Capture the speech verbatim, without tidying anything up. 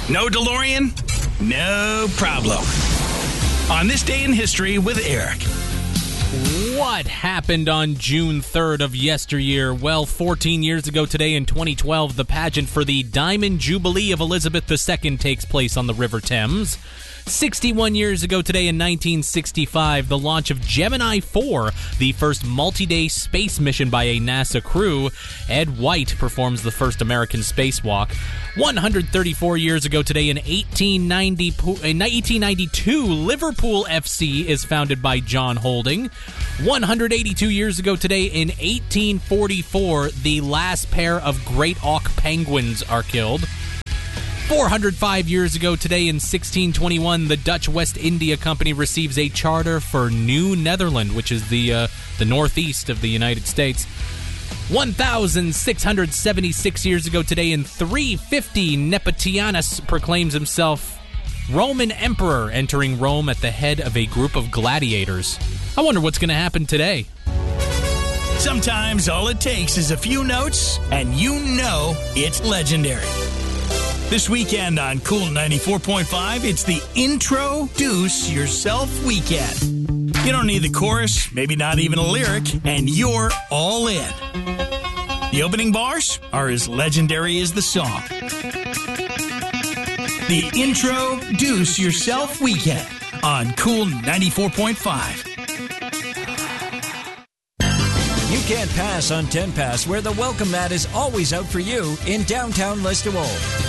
No DeLorean? No problem. On This Day in History with Eric. What happened on June third of yesteryear? Well, fourteen years ago today in twenty twelve, the pageant for the Diamond Jubilee of Elizabeth the Second takes place on the River Thames. sixty-one years ago today in nineteen sixty-five, the launch of Gemini four, the first multi-day space mission by a NASA crew. Ed White performs the first American spacewalk. one hundred thirty-four years ago today in eighteen ninety, in eighteen ninety-two, Liverpool F C is founded by John Holding. one hundred eighty-two years ago today in eighteen forty-four, the last pair of great auk penguins are killed. four hundred five years ago today in sixteen twenty-one, the Dutch West India Company receives a charter for New Netherland, which is the uh, the northeast of the United States. one thousand six hundred seventy-six years ago today in three fifty, Neptunius proclaims himself Roman Emperor, entering Rome at the head of a group of gladiators. I wonder what's going to happen today. Sometimes all it takes is a few notes, and you know it's legendary. This weekend on Cool ninety-four point five, it's the Introduce Yourself Weekend. You don't need the chorus, maybe not even a lyric, and you're all in. The opening bars are as legendary as the song. The Introduce Yourself Weekend on Cool ninety-four point five. You can't pass on ten Pass, where the welcome mat is always out for you in downtown Listowel.